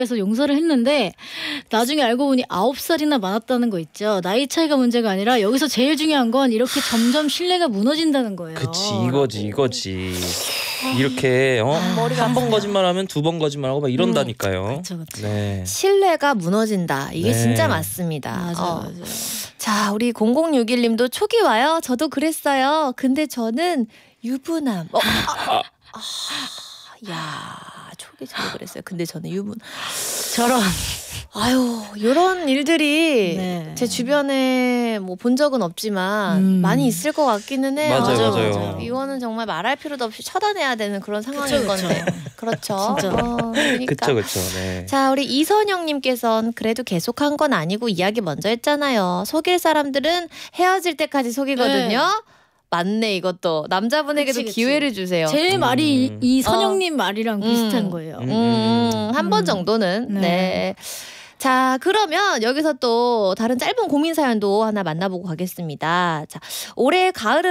그래서 용서를 했는데 나중에 알고 보니 9살이나 많았다는 거 있죠. 나이 차이가 문제가 아니라 여기서 제일 중요한 건 이렇게 점점 신뢰가 무너진다는 거예요. 그치 이거지. 이렇게 한 번 거짓말하면 두 번 거짓말하고 막 이런다니까요. 그렇죠. 네. 신뢰가 무너진다. 이게 진짜 맞습니다. 맞아요. 자, 우리 0061님도 초기 와요. 저도 그랬어요. 근데 저는 유부남. 야, 초기 저도 그랬어요. 근데 저는 저런. 아유, 이런 일들이 제 주변에 뭐 본 적은 없지만 많이 있을 것 같기는 해요. 맞아요. 이거는 정말 말할 필요도 없이 처단해야 되는 그런 상황인 건데. 그렇죠. 그러니까. 그렇죠. 네. 자, 우리 이선영님께서는 그래도 계속한 건 아니고 이야기 먼저 했잖아요. 속일 사람들은 헤어질 때까지 속이거든요. 맞네, 이것도. 남자분에게도 기회를 주세요. 제 말이 이 선영님 말이랑 비슷한 거예요. 한 번 정도는. 네. 자, 그러면 여기서 또 다른 짧은 고민 사연도 하나 만나보고 가겠습니다. 자, 올해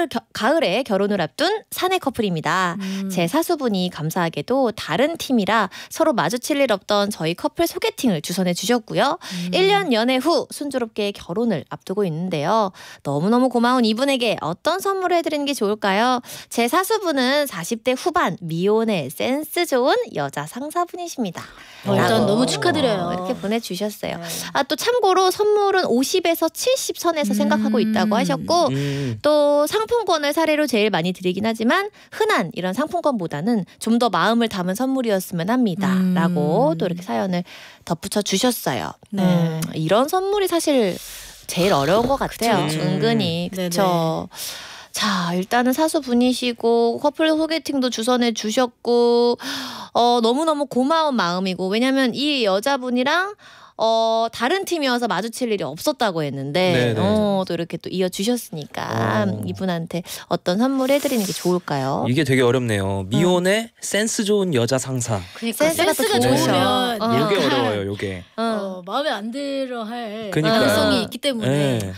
가을에 결혼을 앞둔 사내 커플입니다. 제 사수분이 감사하게도 다른 팀이라 서로 마주칠 일 없던 저희 커플 소개팅을 주선해 주셨고요. 1년 연애 후 순조롭게 결혼을 앞두고 있는데요. 너무너무 고마운 이분에게 어떤 선물을 해드리는 게 좋을까요? 제 사수분은 40대 후반 미혼의 센스 좋은 여자 상사분이십니다. 일단 너무 축하드려요. 이렇게 보내주셨어요. 또 참고로 선물은 50에서 70선에서 생각하고 있다고 하셨고 또 상품권을 사례로 제일 많이 드리긴 하지만 흔한 이런 상품권보다는 좀 더 마음을 담은 선물이었으면 합니다. 라고 또 이렇게 사연을 덧붙여 주셨어요. 이런 선물이 사실 제일 어려운 것 같아요. 은근히. 그렇죠. 자, 일단은 사수분이시고 커플 소개팅도 주선해 주셨고 너무너무 고마운 마음이고, 왜냐면 이 여자분이랑 다른 팀이어서 마주칠 일이 없었다고 했는데 또 이렇게 또 이어주셨으니까 이분한테 어떤 선물 해드리는 게 좋을까요? 이게 되게 어렵네요. 미혼의 센스 좋은 여자 상사. 그러니까 센스가 좋으면 요게 어려워요. 요게. 마음에 안 들어 할 그러니까요. 가능성이 있기 때문에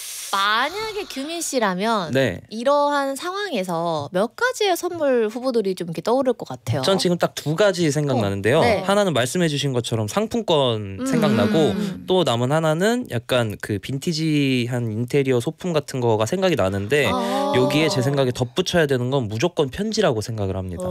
만약에 규민 씨라면 이러한 상황에서 몇 가지의 선물 후보들이 좀 이렇게 떠오를 것 같아요. 전 지금 딱 두 가지 생각나는데요. 하나는 말씀해주신 것처럼 상품권 생각나고 또 남은 하나는 약간 그 빈티지한 인테리어 소품 같은 거가 생각이 나는데 여기에 제 생각에 덧붙여야 되는 건 무조건 편지라고 생각을 합니다.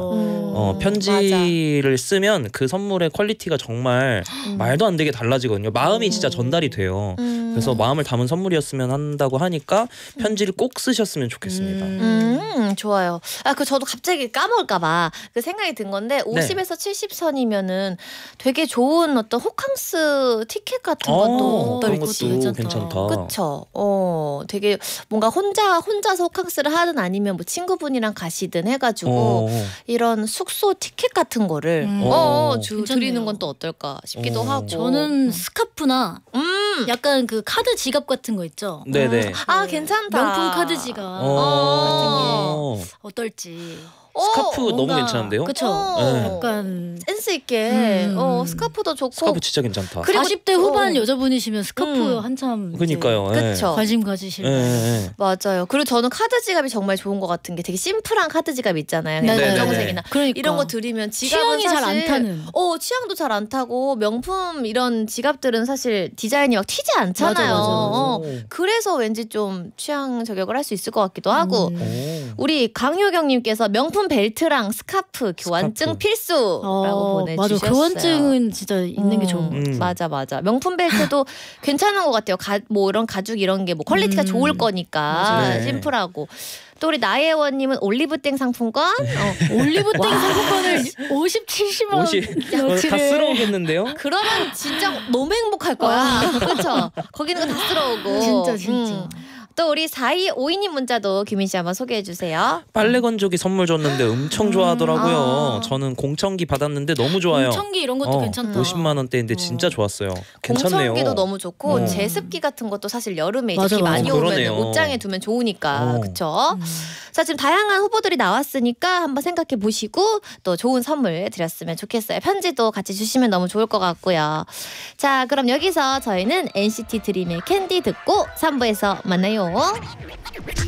편지를 쓰면 그 선물의 퀄리티가 정말 말도 안 되게 달라지거든요. 마음이 진짜 전달이 돼요. 그래서 마음을 담은 선물이었으면 한다고 하니까 편지를 꼭 쓰셨으면 좋겠습니다. 좋아요. 저도 갑자기 까먹을까봐 그 생각이 든 건데 50에서 70선이면은 되게 좋은 어떤 호캉스 티켓 같은 것도 그런 것도 괜찮다. 그렇죠. 되게 뭔가 혼자서 호캉스를 하든 아니면 뭐 친구분이랑 가시든 해가지고 이런 숙소 티켓 같은 거를 드리는 건 또 어떨까 싶기도 하고. 저는 스카프나 약간 그 카드 지갑 같은 거 있죠. 네네. 괜찮다. 명품 카드 지갑 같은 게 어떨지. 스카프 너무 괜찮은데요? 그렇죠. 약간 센스 있게 스카프도 좋고. 스카프 진짜 괜찮다. 40대 후반 여자분이시면 스카프 한참 그러니까요. 그렇죠. 관심 가지실 맞아요. 그리고 저는 카드 지갑이 정말 좋은 것 같은 게 되게 심플한 카드 지갑 있잖아요. 검정색이나 이런 거 드리면 지갑은 취향이 잘 안 타는. 취향도 잘 안 타고 명품 이런 지갑들은 사실 디자인이 막 튀지 않잖아요. 맞아. 그래서 왠지 좀 취향 저격을 할 수 있을 것 같기도 하고. 우리 강효경님께서 명품 벨트랑 스카프 교환증 필수라고 보내주셨어요. 맞아, 교환증은 진짜 있는 게 좋은 거. 맞아. 명품 벨트도 괜찮은 것 같아요. 뭐 이런 가죽 이런 게 뭐 퀄리티가 좋을 거니까 심플하고. 또 우리 나혜원님은 올리브땡 상품권. 올리브땡 상품권을 50, 70원 다 쓸어오겠는데요? 그러면 진짜 너무 행복할 거야. 그렇죠? 거기 있는 거 다 쓸어오고. 진짜. 또 우리 4252님 문자도 규민 씨 한번 소개해 주세요. 빨래 건조기 선물 줬는데 엄청 좋아하더라고요. 저는 공청기 받았는데 너무 좋아요. 공청기 이런 것도 괜찮다. 50만 원대인데 진짜 좋았어요. 괜찮네요. 공청기도 너무 좋고 제습기 같은 것도 사실 여름에 이제 비 많이 오면 옷장에 두면 좋으니까. 그렇죠? 자, 지금 다양한 후보들이 나왔으니까 한번 생각해 보시고 또 좋은 선물 드렸으면 좋겠어요. 편지도 같이 주시면 너무 좋을 것 같고요. 자, 그럼 여기서 저희는 NCT 드림의 캔디 듣고 3부에서 만나요.